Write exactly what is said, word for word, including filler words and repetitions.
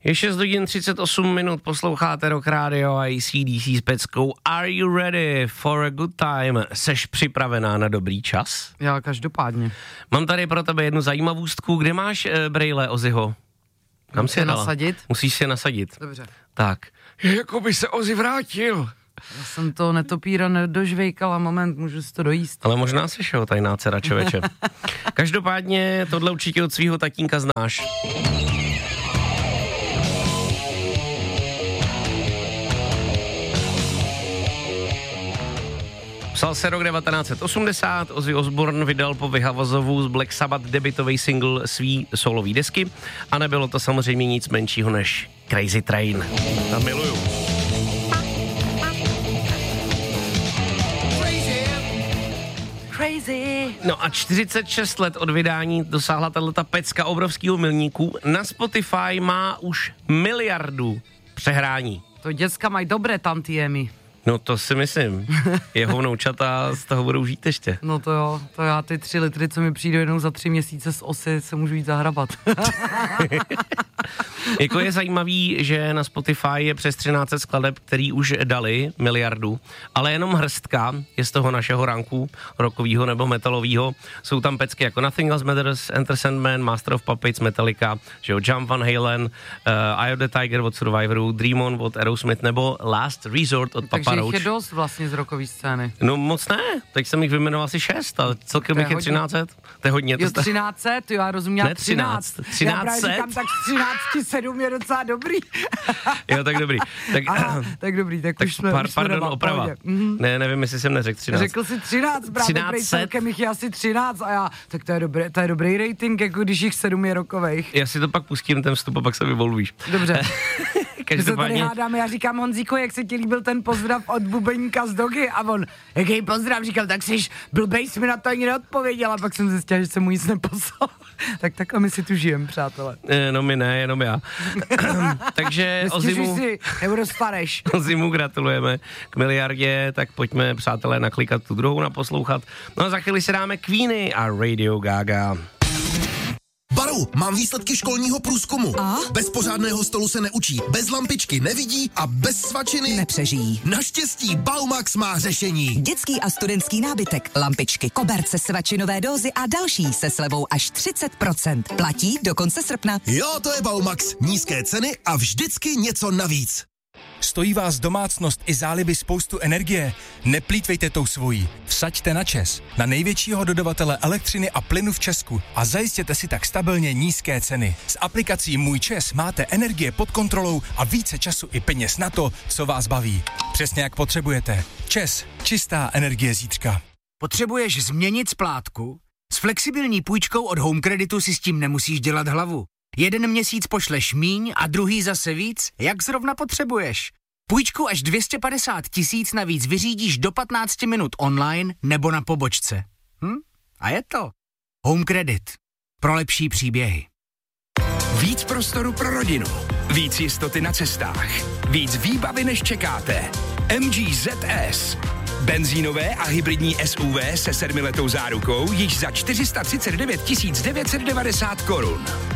Je šest hodin třicet osm minut, posloucháte Rock Radio a A C D C s peckou. Are you ready for a good time? Seš připravená na dobrý čas? Já každopádně. Mám tady pro tebe jednu zajímavostku. Kde máš e, brejle, Ozzyho? Kam si je nasadit? Musíš si je nasadit. Dobře. Tak. Jako by se Ozzy vrátil. Já jsem to netopíra nedožvejkala, moment, můžu si to dojíst. Ale možná seš jeho tajná dcera, člověče. Každopádně tohle určitě od svého tatínka znáš. Psal se rok devatenáct set osmdesát, Ozzy Osbourne vydal po vyhavozovu z Black Sabbath debutový single svý solový desky a nebylo to samozřejmě nic menšího než Crazy Train. Tam miluju. Crazy. No a čtyřicet šest let od vydání dosáhla tato pecka obrovskýho milníku. Na Spotify má už miliardu přehrání. To děcka mají dobré tantiemy. No to si myslím. Jeho vnoučata z toho budou žít ještě. No to jo, to já ty tři litry, co mi přijde jednou za tři měsíce z osy, se můžu jít zahrabat. Jako je zajímavý, že na Spotify je přes třináct set skladeb, který už dali miliardu, ale jenom hrstka je z toho našeho ranku, rockovýho nebo metalovýho. Jsou tam pecky jako Nothing Else Matters, Enter Sandman, Master of Puppets, Metallica, že jo, Jump Van Halen, uh, Eye of the Tiger od Survivoru, Dream On od Aerosmith nebo Last Resort od Papa Roach. Takže jich je dost vlastně z rockové scény. No moc ne, teď jsem jich vyjmenoval asi šest, ale celkem jich je třináct set. To je hodně. Jo, třináct set, jo, já rozuměla ne, třináct. třináct. Já právě říkám, tak třináct sedm je docela dobrý. Jo, tak dobrý. Tak, Aha, tak dobrý, tak, tak už jsme, par, už jsme pardon, doma, oprava. Mm-hmm. Ne, nevím, jestli jsem neřekl třináct. Řekl jsi třináct, právě prej celkem jich je asi třináct a já, tak to je, dobré, to je dobrý rating, jako když jich sedm je rokovejch. Já si to pak pustím, ten vstup a pak se vyvolvíš. Dobře. Každopádně... se tady hádáme, já říkám, Honzíko, jak se ti líbil ten pozdrav od bubeníka z Dogy a on, jaký pozdrav, říkal, tak jsi blbej, jsi mi na to ani neodpověděl a pak jsem zjistil, že jsem mu nic neposlal. Tak takhle my si tu žijem, přátelé. E, no my ne, jenom já. Takže Ozzymu... si, nebo rozpareš. Ozzymu gratulujeme k miliardě, tak pojďme, přátelé, naklikat tu druhou, naposlouchat. No a za chvíli si dáme Queeny a Radio Gaga. Baru, mám výsledky školního průzkumu. A? Bez pořádného stolu se neučí, bez lampičky nevidí a bez svačiny nepřežijí. Naštěstí Baumax má řešení. Dětský a studentský nábytek, lampičky, koberce, svačinové dózy a další se slevou až třicet procent. Platí do konce srpna. Jo, to je Baumax. Nízké ceny a vždycky něco navíc. Stojí vás domácnost i záliby spoustu energie? Neplýtvejte tou svojí. Vsaďte na ČEZ, na největšího dodavatele elektřiny a plynu v Česku a zajistěte si tak stabilně nízké ceny. S aplikací Můj ČEZ máte energie pod kontrolou a více času i peněz na to, co vás baví. Přesně jak potřebujete. ČEZ, čistá energie zítřka. Potřebuješ změnit splátku? S flexibilní půjčkou od Home Creditu si s tím nemusíš dělat hlavu. Jeden měsíc pošleš míň a druhý zase víc, jak zrovna potřebuješ. Půjčku až dvě stě padesát tisíc navíc vyřídíš do patnáct minut online nebo na pobočce. Hm? A je to. Home Credit. Pro lepší příběhy. Víc prostoru pro rodinu. Víc jistoty na cestách. Víc výbavy, než čekáte. M G Z S. Benzínové a hybridní S U V se sedmiletou zárukou již za čtyři sta třicet devět tisíc devět set devadesát korun.